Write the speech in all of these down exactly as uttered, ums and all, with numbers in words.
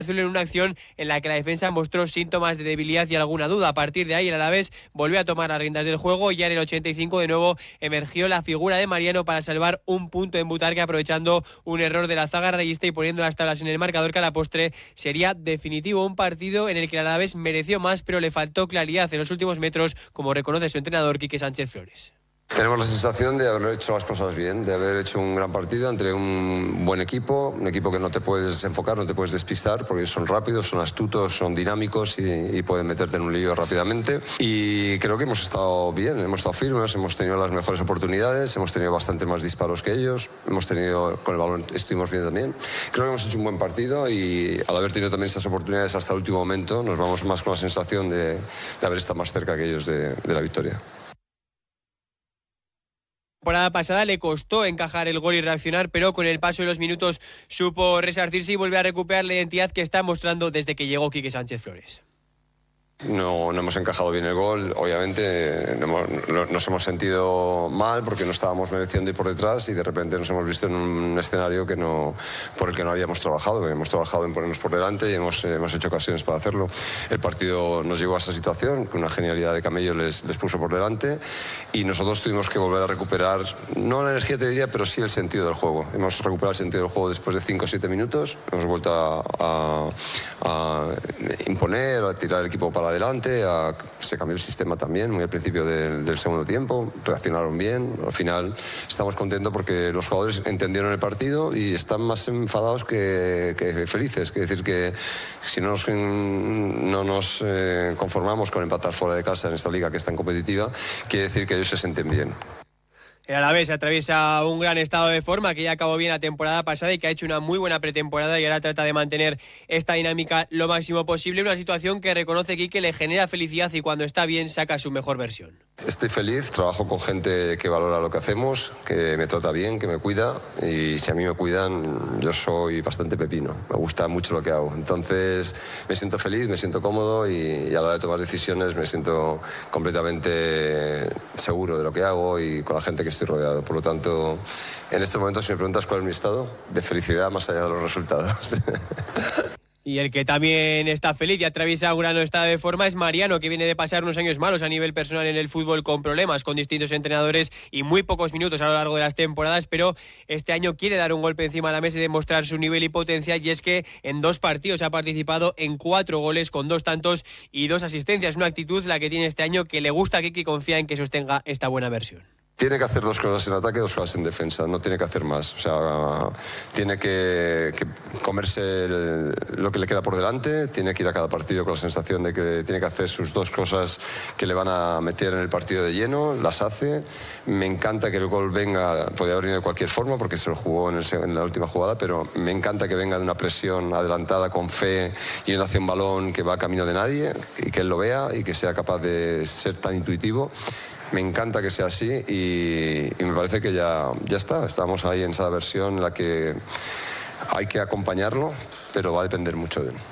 en una acción en la que la defensa mostró síntomas de debilidad y alguna duda. A partir de ahí el Alavés volvió a tomar las riendas del juego y ya en el ochenta y cinco de nuevo emergió la figura de Mariano para salvar un punto en Butarque, aprovechando un error de la zaga rayista y poniendo las tablas en el marcador, que a la postre sería definitivo. Un partido en el que el Alavés mereció más, pero le faltó claridad en los últimos metros, como reconoce su entrenador Quique Sánchez Flores. Tenemos la sensación de haber hecho las cosas bien, de haber hecho un gran partido entre un buen equipo, un equipo que no te puedes enfocar, no te puedes despistar, porque son rápidos, son astutos, son dinámicos y, y pueden meterte en un lío rápidamente. Y creo que hemos estado bien, hemos estado firmes, hemos tenido las mejores oportunidades, hemos tenido bastante más disparos que ellos, hemos tenido, con el balón estuvimos bien también. Creo que hemos hecho un buen partido y al haber tenido también esas oportunidades hasta el último momento, nos vamos más con la sensación de, de haber estado más cerca que ellos de, de la victoria. La temporada pasada le costó encajar el gol y reaccionar, pero con el paso de los minutos supo resarcirse y volver a recuperar la identidad que está mostrando desde que llegó Quique Sánchez Flores. No, no hemos encajado bien el gol, obviamente no, no, nos hemos sentido mal porque no estábamos mereciendo ir por detrás y de repente nos hemos visto en un escenario que no, por el que no habíamos trabajado, hemos trabajado en ponernos por delante y hemos, hemos hecho ocasiones para hacerlo. El partido nos llevó a esa situación, que una genialidad de Camello les, les puso por delante y nosotros tuvimos que volver a recuperar, no la energía te diría, pero sí el sentido del juego. Hemos recuperado el sentido del juego después de cinco o siete minutos, hemos vuelto a, a, a imponer, a tirar el equipo para adelante, a, se cambió el sistema también muy al principio del, del segundo tiempo, reaccionaron bien, al final estamos contentos porque los jugadores entendieron el partido y están más enfadados que, que felices, es decir que si no nos, no nos eh, conformamos con empatar fuera de casa en esta liga que es tan competitiva, quiere decir que ellos se sienten bien. El Alavés atraviesa un gran estado de forma, que ya acabó bien la temporada pasada y que ha hecho una muy buena pretemporada y ahora trata de mantener esta dinámica lo máximo posible. Una situación que reconoce Quique le genera felicidad y cuando está bien saca su mejor versión. Estoy feliz, trabajo con gente que valora lo que hacemos, que me trata bien, que me cuida y si a mí me cuidan yo soy bastante pepino, me gusta mucho lo que hago. Entonces me siento feliz, me siento cómodo y, y a la hora de tomar decisiones me siento completamente seguro de lo que hago y con la gente que estoy rodeado. Por lo tanto, en este momento, si me preguntas cuál es mi estado, de felicidad más allá de los resultados. Y el que también está feliz y atraviesa un gran estado de forma es Mariano, que viene de pasar unos años malos a nivel personal en el fútbol, con problemas con distintos entrenadores y muy pocos minutos a lo largo de las temporadas, pero este año quiere dar un golpe encima de la mesa y demostrar su nivel y potencia, y es que en dos partidos ha participado en cuatro goles con dos tantos y dos asistencias, una actitud la que tiene este año que le gusta a Quique y confía en que sostenga esta buena versión. Tiene que hacer dos cosas en ataque, dos cosas en defensa, no tiene que hacer más. O sea, tiene que, que comerse el, lo que le queda por delante, tiene que ir a cada partido con la sensación de que tiene que hacer sus dos cosas que le van a meter en el partido de lleno, las hace. Me encanta que el gol venga, podría haber venido de cualquier forma porque se lo jugó en, el, en la última jugada, pero me encanta que venga de una presión adelantada, con fe y él hacia un balón que va a camino de nadie y que él lo vea y que sea capaz de ser tan intuitivo. Me encanta que sea así y, y me parece que ya, ya está. Estamos ahí en esa versión en la que hay que acompañarlo, pero va a depender mucho de él.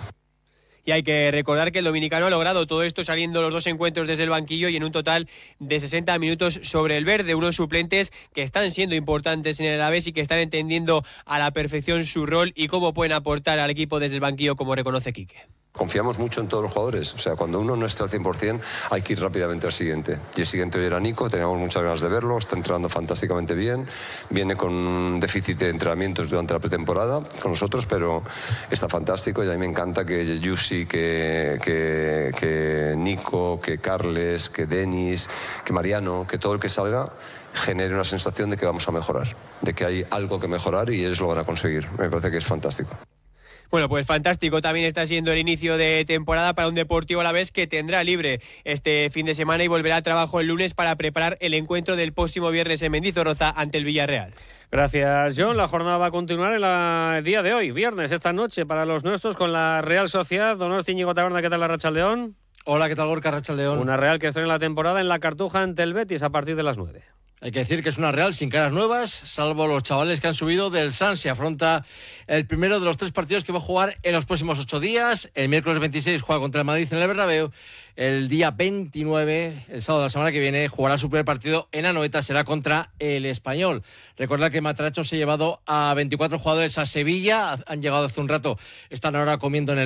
Y hay que recordar que el dominicano ha logrado todo esto saliendo los dos encuentros desde el banquillo y en un total de sesenta minutos sobre el verde, unos suplentes que están siendo importantes en el Alavés y que están entendiendo a la perfección su rol y cómo pueden aportar al equipo desde el banquillo, como reconoce Quique. Confiamos mucho en todos los jugadores, o sea, cuando uno no está al cien por ciento hay que ir rápidamente al siguiente. Y el siguiente hoy era Nico, teníamos muchas ganas de verlo, está entrenando fantásticamente bien, viene con un déficit de entrenamientos durante la pretemporada con nosotros, pero está fantástico y a mí me encanta que Yusi, que, que, que Nico, que Carles, que Denis, que Mariano, que todo el que salga genere una sensación de que vamos a mejorar, de que hay algo que mejorar y ellos lo van a conseguir. Me parece que es fantástico. Bueno, pues fantástico también está siendo el inicio de temporada para un Deportivo Alavés que tendrá libre este fin de semana y volverá a trabajo el lunes para preparar el encuentro del próximo viernes en Mendizorroza ante el Villarreal. Gracias, John. La jornada va a continuar en la, el día de hoy, viernes, esta noche, para los nuestros con la Real Sociedad. Donosti, Íñigo Taberna, ¿qué tal la Arratsaldeón? Hola, ¿qué tal Gorka? Arratsaldeón. Una Real que estrena la temporada en la Cartuja ante el Betis a partir de las nueve. Hay que decir que es una Real sin caras nuevas, salvo los chavales que han subido del S A N. Se afronta el primero de los tres partidos que va a jugar en los próximos ocho días. El miércoles veintiséis juega contra el Madrid en el Bernabéu. El día veintinueve, el sábado de la semana que viene, jugará su primer partido en Anoeta, será contra el Español. Recuerda que Matracho se ha llevado a veinticuatro jugadores a Sevilla, han llegado hace un rato, están ahora comiendo en el